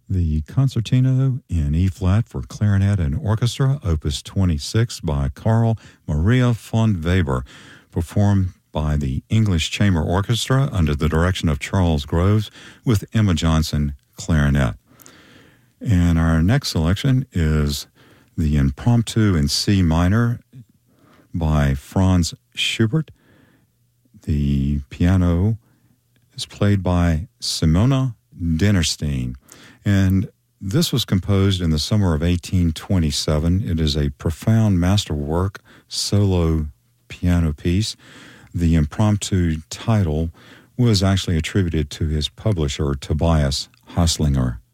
The Concertino in E-flat for clarinet and orchestra, opus 26 by Carl Maria von Weber, performed by the English Chamber Orchestra under the direction of Charles Groves with Emma Johnson clarinet. And our next selection is the Impromptu in C minor by Franz Schubert. The piano is played by Simona Dinnerstein. And this was composed in the summer of 1827. It is a profound masterwork solo piano piece. The impromptu title was actually attributed to his publisher, Tobias Haslinger.